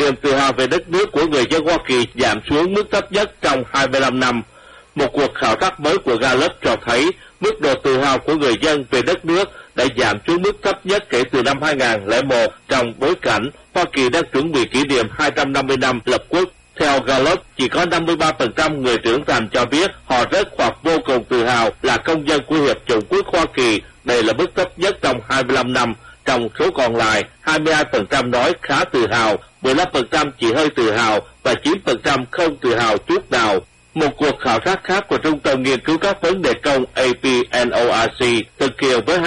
niềm tự hào về đất nước của người dân Hoa Kỳ giảm xuống mức thấp nhất trong 25 năm. Một cuộc khảo sát mới của Gallup cho thấy mức độ tự hào của người dân về đất nước đã giảm xuống mức thấp nhất kể từ năm 2001 trong bối cảnh Hoa Kỳ đang chuẩn bị kỷ niệm 250 năm lập quốc. Theo Gallup, chỉ có 53% người trưởng thành cho biết họ rất hoặc vô cùng tự hào là công dân của Hiệp chủng quốc Hoa Kỳ. Đây là mức thấp nhất trong 25 năm. Trong số còn lại, 22% nói khá tự hào, 15% chỉ hơi tự hào và 9% không tự hào chút nào. Một cuộc khảo sát khác của Trung tâm Nghiên cứu các vấn đề công APNORC thực hiện với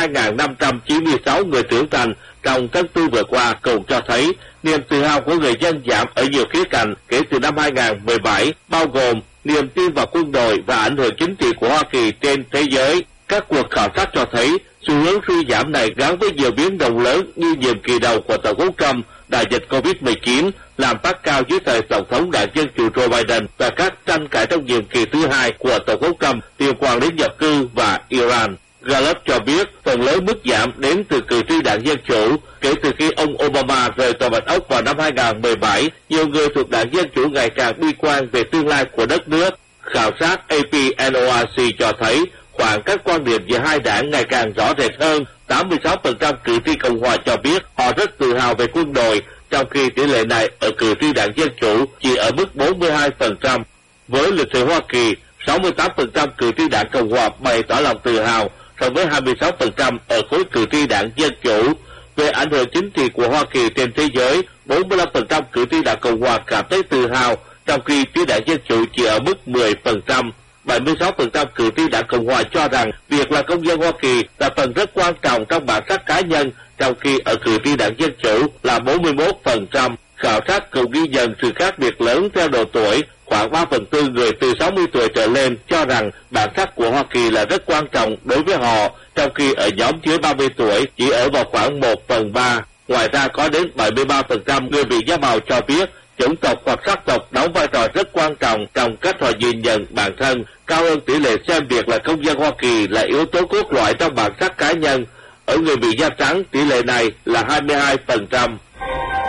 2.596 người trưởng thành trong tháng 4 vừa qua cũng cho thấy niềm tự hào của người dân giảm ở nhiều khía cạnh kể từ năm 2017, bao gồm niềm tin vào quân đội và ảnh hưởng chính trị của Hoa Kỳ trên thế giới. Các cuộc khảo sát cho thấy xu hướng suy giảm này gắn với nhiều biến động lớn như nhiệm kỳ đầu của Tổng thống Trump, đại dịch COVID-19 làm phát cao dưới thời Tổng thống đảng Dân Chủ Joe Biden và các tranh cãi trong nhiệm kỳ thứ hai của Tổng thống Trump liên quan đến nhập cư và Iran. Gallup cho biết phần lớn mức giảm đến từ cử tri đảng Dân Chủ. Kể từ khi ông Obama rời Tòa Bạch Ốc vào năm 2017, nhiều người thuộc đảng Dân Chủ ngày càng bi quan về tương lai của đất nước. Khảo sát APNORC cho thấy khoảng cách quan điểm giữa hai đảng ngày càng rõ rệt hơn. 86% cử tri Cộng hòa cho biết họ rất tự hào về quân đội, trong khi tỷ lệ này ở cử tri đảng Dân Chủ chỉ ở mức 42%. Với lịch sử Hoa Kỳ, 68% cử tri đảng Cộng hòa bày tỏ lòng tự hào, so với 26% ở khối cử tri đảng Dân Chủ. Về ảnh hưởng chính trị của Hoa Kỳ trên thế giới, 45% cử tri đảng Cộng hòa cảm thấy tự hào, trong khi phía đảng Dân Chủ chỉ ở mức 10%. 76% cử tri đảng Cộng hòa cho rằng việc là công dân Hoa Kỳ là phần rất quan trọng trong bản sắc cá nhân, trong khi ở cử tri đảng Dân Chủ là 41%. Khảo sát cũng ghi nhận sự khác biệt lớn theo độ tuổi. Khoảng 3/4 người từ 60 tuổi trở lên cho rằng bản sắc của Hoa Kỳ là rất quan trọng đối với họ, trong khi ở nhóm dưới 30 tuổi chỉ ở vào khoảng 1/3. Ngoài ra có đến 73% người bị da màu cho biết chủng tộc hoặc sắc tộc đóng vai trò rất quan trọng trong cách họ nhìn nhận bản thân, cao hơn tỷ lệ xem việc là công dân Hoa Kỳ là yếu tố cốt lõi trong bản sắc cá nhân. Ở người bị da trắng, tỷ lệ này là 22%.